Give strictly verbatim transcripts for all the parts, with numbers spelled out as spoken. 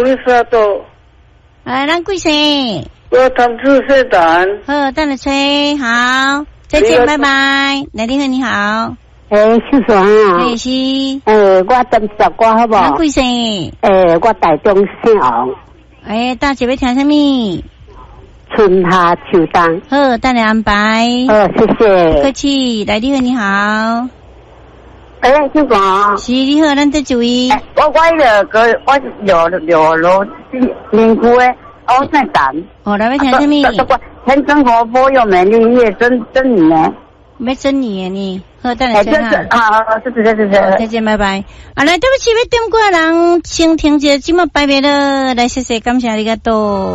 去沙多。 哎，咱贵姓？ 我唐志社长。 好，等下吹，好，再见，拜拜。来电话你好。 诶，秀爽啊。 对是。 诶，我登十歌好不好？ 咱贵姓？ 诶，我台中姓王。 诶，大姐要听什么？ 春夏秋冬。 好，等下安排。 好，谢谢。 客气，来电话你好。 诶，秀爽。 是你好，咱在注意。 我我那个我有有罗名姑诶，我姓陈。 哦，来要听什么？ 天真活泼又美丽，叶真真你呢？ 没真你呢？好，等下吹哈。啊，这这这这。 再见，拜拜。啊，来，对不起，要点过的人先停一下，今麦拜拜了，来谢谢，感谢你个多。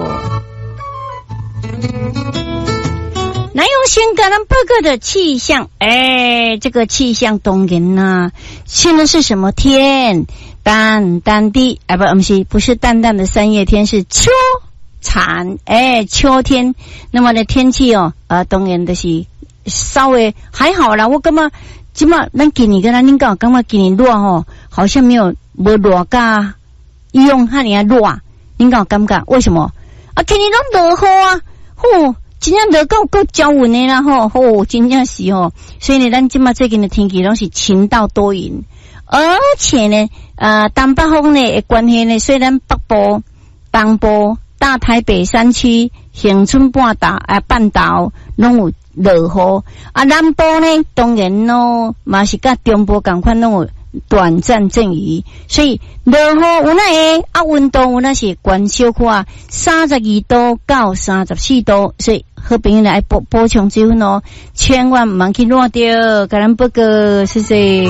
南永新格兰伯格的气象，哎，这个气象当然呐，现在是什么天？淡淡的，哎，不，不是，不是淡淡的三月天，是秋蝉，哎，秋天。那么的天气哦，呃，当然的是稍微还好啦。我感觉今麦咱今年跟咱恁讲，感觉今年热吼，好像没有无热噶，伊用哈尼啊热，恁讲感觉为什么？啊，今年拢落雨啊，吼。真正热够够娇稳的啦吼，吼，真正是吼，所以呢，咱今麦最近的天气拢是晴到多云，而且呢，呃，东北风呢的关系呢，虽然北部、东部、大台北山区、恒春半岛啊半岛拢有落雨，啊，南部呢当然咯，嘛是甲中部同款拢有短暂阵雨，所以落雨有那个啊，温度有那是悬小可三十二度到三十四度，所以好朋友来补补充水分哦，千万唔通去乱掉，甲咱报告，谢谢。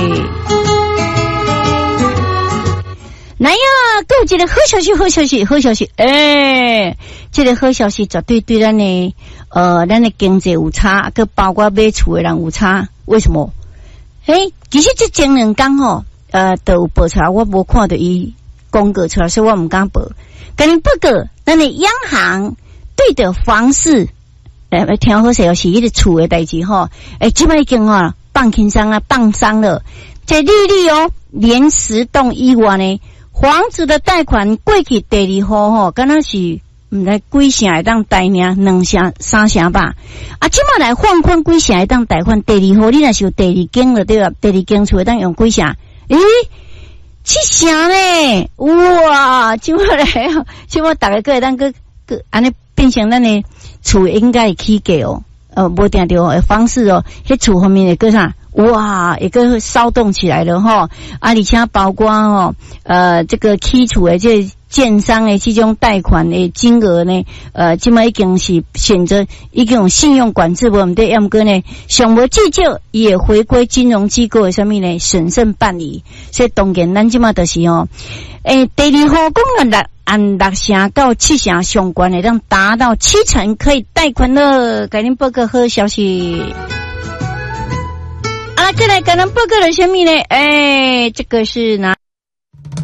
来呀，还有一个好消息，好消息，好消息！诶，这个好消息绝对对咱的呃，咱的经济有差，佮包括买厝的人有差。为什么？诶，其实这前两天吼，呃，都有报出来，我无看到伊公告出来，所以我唔敢报。甲恁报告，咱的央行对的房市，诶，听好势是迄个厝的代志吼。诶，即摆已经吼放轻松啊，放松了。这利率哦，连十栋以外呢，房子的贷款过去第二户吼，敢若是毋知几成会当贷呢，两成、三成吧。啊，即摆来放宽几成会当贷款，第二户你若是有第二间了对吧？第二间厝会当用几成？诶，七成呢！哇，即摆来，即摆大家个会当个个安尼变成咱的厝应该会起价哦。呃，无定着诶方式哦，迄厝方面诶个啥？哇，一个骚动起来了哈！啊，而且包括哦，呃，这个起厝的这建商的这种贷款的金额呢，呃，即卖已经是选择已经有信用管制无毋对，要么个呢，上无计较也回归金融机构的什么呢，审慎办理。所以当然，咱即卖就是哦，诶，第二户讲按六按六成到七成相关的，让达到七成可以贷款了。给您报个好消息。啊，再来给咱报告了什么呢？哎，这个是哪？